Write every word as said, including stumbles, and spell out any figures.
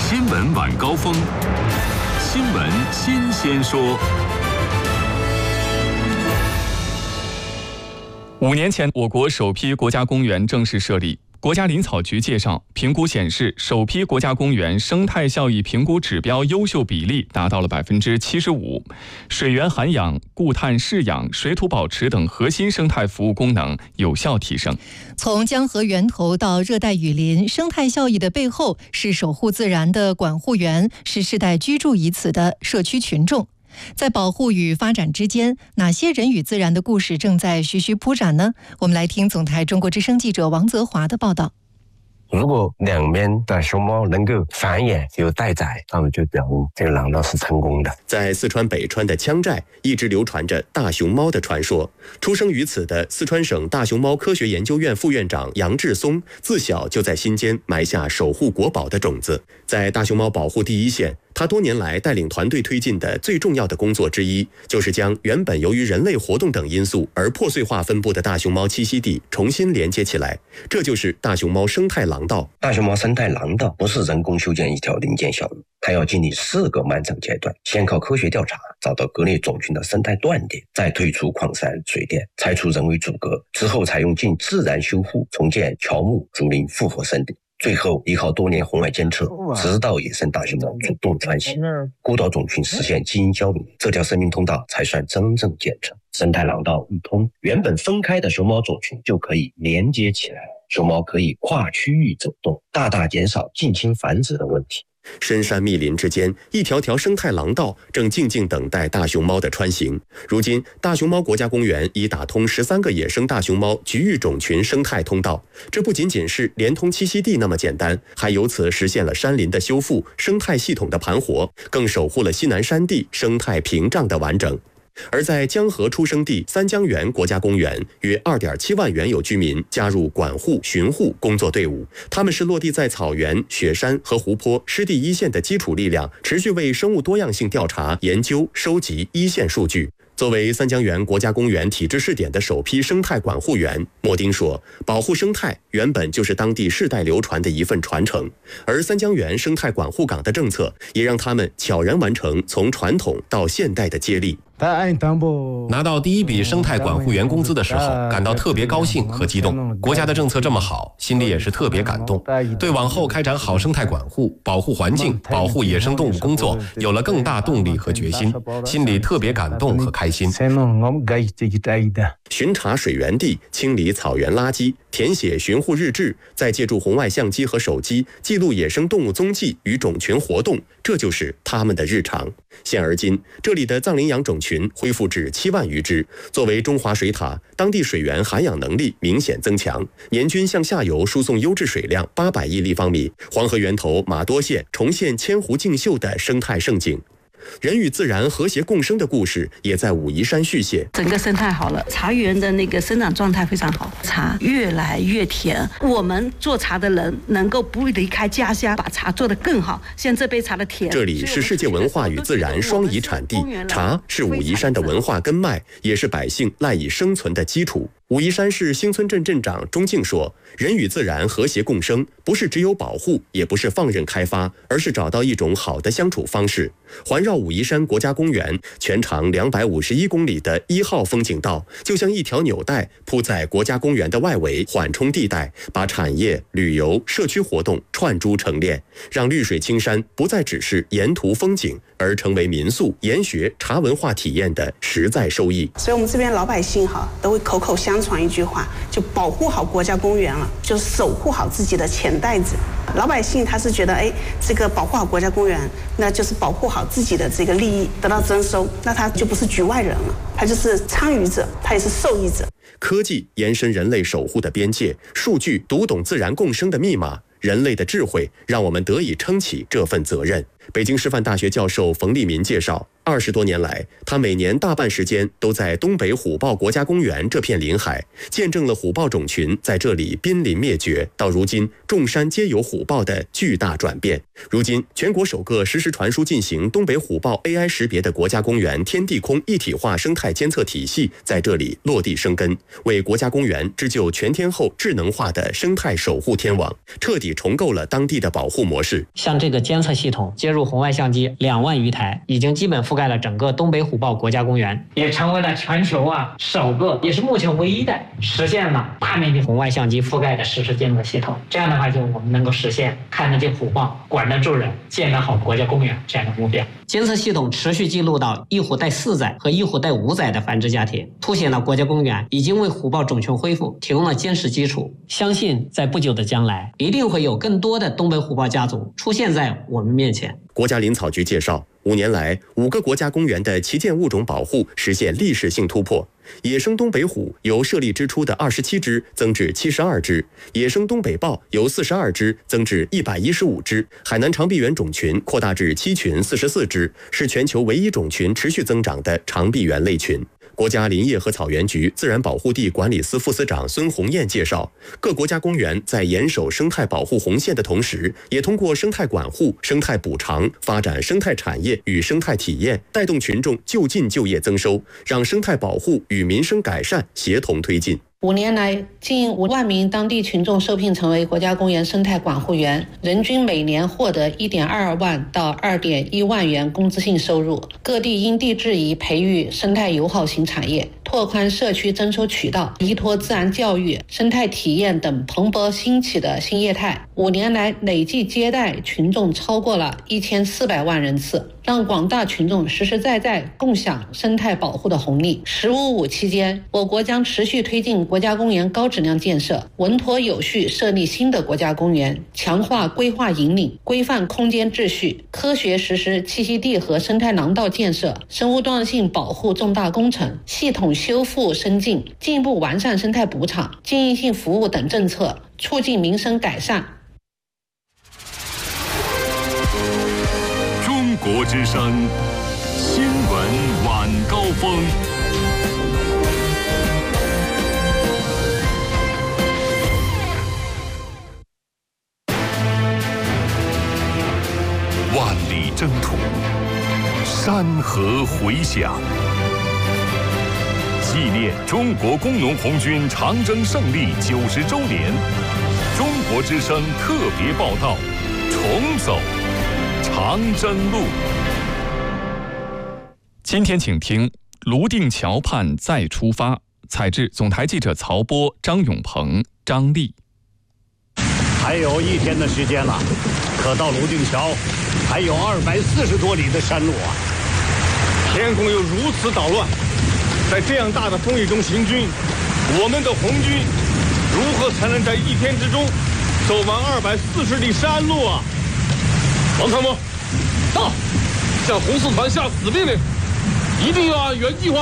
新闻晚高峰，新闻新鲜说。五年前，我国首批国家公园正式设立。国家林草局介绍，评估显示，首批国家公园生态效益评估指标优秀比例达到了百分之七十五，水源涵养、固碳释养、水土保持等核心生态服务功能有效提升。 从江河源头到热带雨林，生态效益的背后是守护自然的管护员，是世代居住于此的社区群众。在保护与发展之间，哪些人与自然的故事正在徐徐铺展呢？我们来听总台中国之声记者王泽华的报道。 如果两边的熊猫能够繁衍有待宰，那么就表明这个廊道是成功的。 在四川北川的羌寨，一直流传着大熊猫的传说。出生于此的四川省大熊猫科学研究院副院长杨志松，自小就在心间埋下守护国宝的种子。在大熊猫保护第一线，他多年来带领团队推进的最重要的工作之一，就是将原本由于人类活动等因素而破碎化分布的大熊猫栖息地重新连接起来。这就是大熊猫生态廊道。 大熊猫生态廊道不是人工修建一条零件小路，它要经历四个漫长阶段，先靠科学调查找到各类种群的生态断点，再退出矿山水电，拆除人为阻隔，之后采用进自然修复重建乔木竹林复活森林，最后依靠多年红外监测，直到野生大熊猫主动穿行，孤岛种群实现基因交融，这条生命通道才算真正建成。生态廊道一通，原本分开的熊猫种群就可以连接起来，熊猫可以跨区域走动，大大减少近亲繁殖的问题。 深山密林之间，一条条生态廊道正静静等待大熊猫的穿行。如今，大熊猫国家公园已打通十三个野生大熊猫局域种群生态通道。这不仅仅是连通栖息地那么简单，还由此实现了山林的修复、生态系统的盘活，更守护了西南山地生态屏障的完整。而在江河出生地三江源国家公园，约 二点七万原有居民加入管护巡护工作队伍，他们是落地在草原、雪山和湖泊湿地一线的基础力量，持续为生物多样性调查、研究、收集一线数据。作为三江源国家公园体制试点的首批生态管护员，莫丁说，保护生态原本就是当地世代流传的一份传承，而三江源生态管护岗的政策也让他们悄然完成从传统到现代的接力。 拿到第一笔生态管护员工资的时候，感到特别高兴和激动。国家的政策这么好，心里也是特别感动，对往后开展好生态管护、保护环境、保护野生动物工作有了更大动力和决心，心里特别感动和开心。 巡查水源地，清理草原垃圾，填写巡护日志，再借助红外相机和手机记录野生动物踪迹与种群活动，这就是他们的日常。现而今，这里的藏羚羊种群恢复至七万余只。作为中华水塔，当地水源涵养能力明显增强，年均向下游输送优质水量八百亿立方米，黄河源头玛多县重现千湖竞秀的生态盛景。人与自然和谐共生的故事也在武夷山续写。 整个生态好了，茶园的那个生长状态非常好，茶越来越甜。我们做茶的人能够不离开家乡，把茶做得更好。像这杯茶的甜。 这里是世界文化与自然双遗产地，茶是武夷山的文化根脉，也是百姓赖以生存的基础。武夷山市兴村镇镇长钟敬说，人与自然和谐共生，不是只有保护，也不是放任开发，而是找到一种好的相处方式。环绕武夷山国家公园全长两百五十一公里的一号风景道，就像一条纽带铺在国家公园的外围缓冲地带，把产业、旅游、社区活动串珠成链，让绿水青山不再只是沿途风景，而成为民宿、研学、茶文化体验的实在收益。 所以我们这边老百姓哈都会口口相传一句话，就保护好国家公园了，就是守护好自己的钱袋子。老百姓他是觉得，哎，这个保护好国家公园，那就是保护好自己的这个利益得到征收，那他就不是局外人了，他就是参与者，他也是受益者。 科技延伸人类守护的边界，数据读懂自然共生的密码，人类的智慧让我们得以撑起这份责任。 北京师范大学教授冯立民介绍，二十多年来，他每年大半时间都在东北虎豹国家公园这片林海，见证了虎豹种群在这里濒临灭绝到如今众山皆有虎豹的巨大转变。如今，全国首个实时传输进行东北虎豹 A I 识别的国家公园天地空一体化生态监测体系在这里落地生根，为国家公园织就全天候智能化的生态守护天网，彻底重构了当地的保护模式。 像这个监测系统接入红外相机两万余台，已经基本覆盖了整个东北虎豹国家公园，也成为了全球啊首个，也是目前唯一的实现了大面积红外相机覆盖的实时监测系统。这样的话，就我们能够实现看得见虎豹、管得住人、建得好国家公园这样的目标。监测系统持续记录到一虎带四载和一虎带五载的繁殖家庭，凸显了国家公园已经为虎豹种群恢复提供了坚实基础。相信在不久的将来，一定会有更多的东北虎豹家族出现在我们面前。 国家林草局介绍，五年来，五个国家公园的旗舰物种保护实现历史性突破。野生东北虎由设立之初的二十七只增至七十二只，野生东北豹由四十二只增至一百一十五只，海南长臂猿种群扩大至七群四十四只，是全球唯一种群持续增长的长臂猿类群。国家林业和草原局自然保护地管理司副司长孙红艳介绍，各国家公园在严守生态保护红线的同时，也通过生态管护、生态补偿，发展生态产业与生态体验，带动群众就近就业增收，让生态保护与民生改善协同推进。 五年来，近五万名当地群众受聘成为国家公园生态管护员，人均每年获得一点二万到二点一万元工资性收入。各地因地制宜培育生态友好型产业，拓宽社区增收渠道，依托自然教育、生态体验等蓬勃兴起的新业态。五年来，累计接待群众超过了一千四百万人次，让广大群众实实在在共享生态保护的红利。十五五期间，我国将持续推进国家公园高质量建设，稳妥有序设立新的国家公园，强化规划引领，规范空间秩序，科学实施栖息地和生态廊道建设、生物多样性保护重大工程，系统修复生境，进一步完善生态补偿、经营性服务等政策，促进民生改善。 中国之声新闻晚高峰。万里征途，山河回响。纪念中国工农红军长征胜利九十周年，中国之声特别报道：重走长征路。 今天请听泸定桥畔再出发，采制总台记者曹波、张永鹏、张丽。 还有一天的时间了，可到泸定桥还有二百四十多里的山路啊！ 天空又如此捣乱，在这样大的风雨中行军，我们的红军如何才能在一天之中走完二百四十里山路啊？王参谋，到！向红四团下死命令，一定要按原计划